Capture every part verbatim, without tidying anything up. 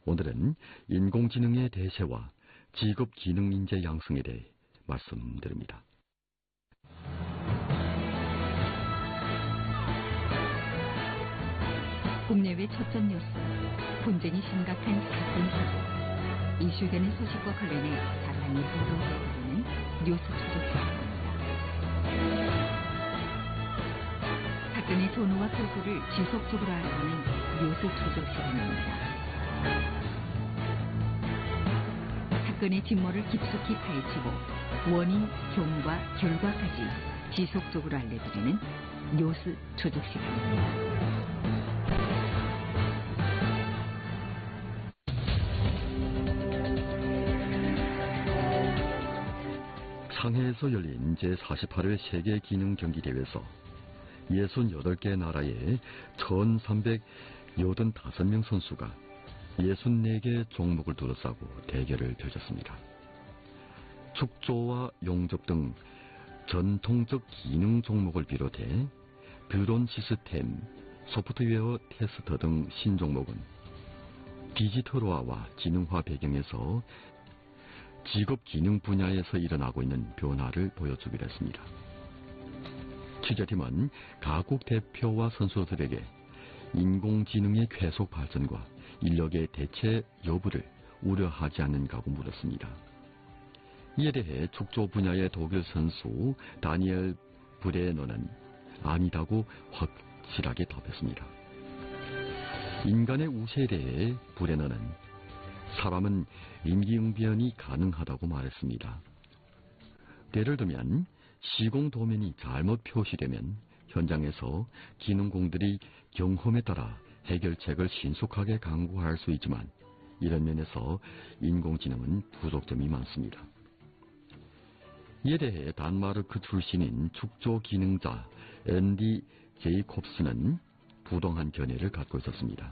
오늘은 인공지능의 대세와 직업 기능 인재 양성에 대해 말씀드립니다. 국내외 초점 뉴스, 분쟁이 심각한 사건 사고, 이슈되는 소식과 관련해 자세히 보도해드리는 뉴스 추적시간입니다. 사건의 전후와 결과를 지속적으로 알아보는 뉴스 추적시간입니다. 사건의 진모를 깊숙이 파헤치고 원인, 경과, 결과까지 지속적으로 알려드리는 뉴스 추적시간입니다. 상해에서 열린 제사십팔 회 세계기능경기대회에서 육십팔 개 나라의 천삼백팔십오 명 선수가 육십사 개 종목을 둘러싸고 대결을 펼쳤습니다. 축조와 용접 등 전통적 기능 종목을 비롯해 드론 시스템, 소프트웨어 테스터 등 신종목은 디지털화와 지능화 배경에서 직업 기능 분야에서 일어나고 있는 변화를 보여주기로 했습니다. 취재팀은 각국 대표와 선수들에게 인공지능의 계속 발전과 인력의 대체 여부를 우려하지 않는가고 물었습니다. 이에 대해 축조 분야의 독일 선수 다니엘 브레너는 아니다고 확실하게 답했습니다. 인간의 우세에 대해 브레너는 사람은 임기응변이 가능하다고 말했습니다. 예를 들면 시공 도면이 잘못 표시되면 현장에서 기능공들이 경험에 따라 해결책을 신속하게 강구할 수 있지만 이런 면에서 인공지능은 부족점이 많습니다. 이에 대해 단마르크 출신인 축조 기능자 앤디 제이콥스는 부동한 견해를 갖고 있었습니다.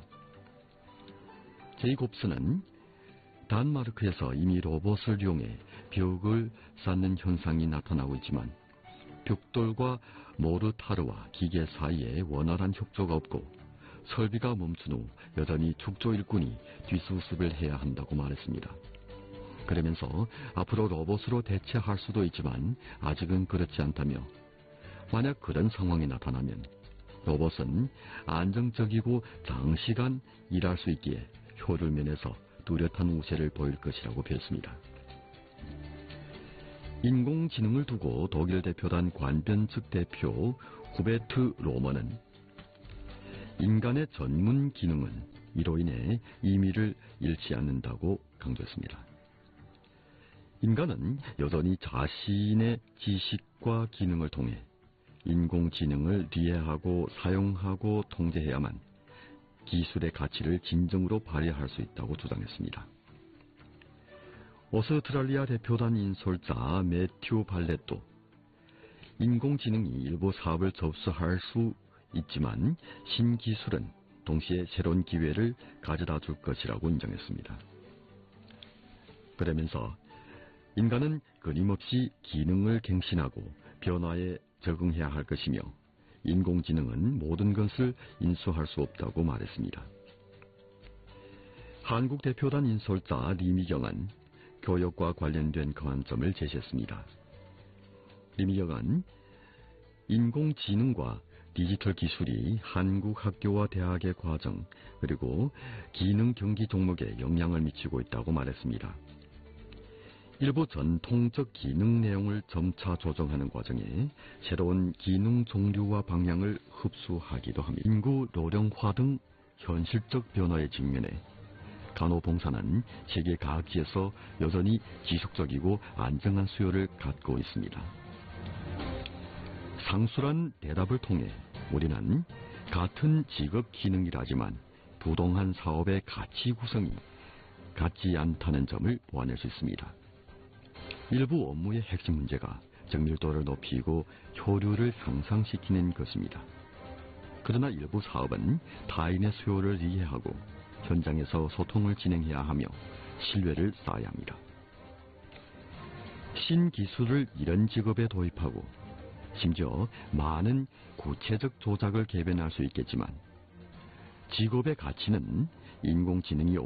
제이콥스는 단마르크에서 이미 로봇을 이용해 벽을 쌓는 현상이 나타나고 있지만 벽돌과 모르타르와 기계 사이에 원활한 협조가 없고 설비가 멈춘 후 여전히 축조 일꾼이 뒷수습을 해야 한다고 말했습니다. 그러면서 앞으로 로봇으로 대체할 수도 있지만 아직은 그렇지 않다며 만약 그런 상황이 나타나면 로봇은 안정적이고 장시간 일할 수 있기에 효율 면에서 뚜렷한 우세를 보일 것이라고 밝혔습니다. 인공지능을 두고 독일 대표단 관변 측 대표 후베트 로머는 인간의 전문 기능은 이로 인해 의미를 잃지 않는다고 강조했습니다. 인간은 여전히 자신의 지식과 기능을 통해 인공지능을 이해하고 사용하고 통제해야만 기술의 가치를 진정으로 발휘할 수 있다고 주장했습니다. 오스트랄리아 대표단 인솔자 매튜 발렛도 인공지능이 일부 사업을 접수할 수 있지만 신기술은 동시에 새로운 기회를 가져다 줄 것이라고 인정했습니다. 그러면서 인간은 끊임없이 기능을 갱신하고 변화에 적응해야 할 것이며 인공지능은 모든 것을 인수할 수 없다고 말했습니다. 한국 대표단 인솔자 리미경은 교육과 관련된 관점을 제시했습니다. 리미경은 인공지능과 디지털 기술이 한국 학교와 대학의 과정 그리고 기능 경기 종목에 영향을 미치고 있다고 말했습니다. 일부 전통적 기능 내용을 점차 조정하는 과정에 새로운 기능 종류와 방향을 흡수하기도 합니다. 인구 노령화 등 현실적 변화에 직면해 간호봉사는 세계 각지에서 여전히 지속적이고 안정한 수요를 갖고 있습니다. 상술한 대답을 통해 우리는 같은 직업 기능이라지만 부동한 사업의 가치 구성이 같지 않다는 점을 보완할 수 있습니다. 일부 업무의 핵심 문제가 정밀도를 높이고 효율을 향상시키는 것입니다. 그러나 일부 사업은 타인의 수요를 이해하고 현장에서 소통을 진행해야 하며 신뢰를 쌓아야 합니다. 신기술을 이런 직업에 도입하고 심지어 많은 구체적 조작을 개변할 수 있겠지만 직업의 가치는 인공지능이